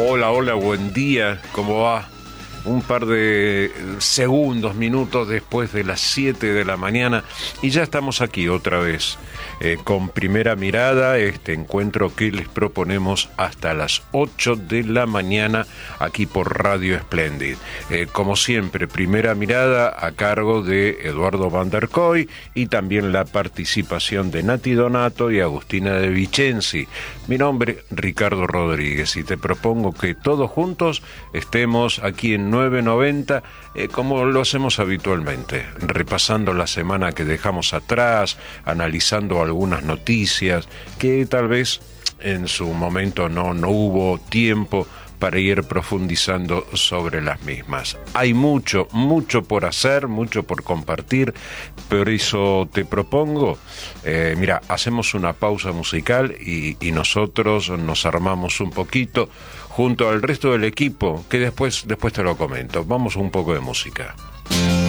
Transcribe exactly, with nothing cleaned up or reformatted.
Hola, hola, buen día, ¿cómo va? Un par de segundos, minutos después de las siete de la mañana y ya estamos aquí otra vez eh, con Primera Mirada, este encuentro que les proponemos hasta las ocho de la mañana aquí por Radio Splendid. Eh, como siempre, Primera Mirada a cargo de Eduardo Van der Koy y también la participación de Nati Donato y Agustina De Vicenzi. Mi nombre, Ricardo Rodríguez, y te propongo que todos juntos estemos aquí en nueve noventa, eh, como lo hacemos habitualmente, repasando la semana que dejamos atrás, analizando algunas noticias que tal vez en su momento no, no hubo tiempo para ir profundizando sobre las mismas. Hay mucho, mucho por hacer, mucho por compartir, por eso te propongo, eh, mira, hacemos una pausa musical y, y nosotros nos armamos un poquito junto al resto del equipo, que después, después te lo comento. Vamos a un poco de música.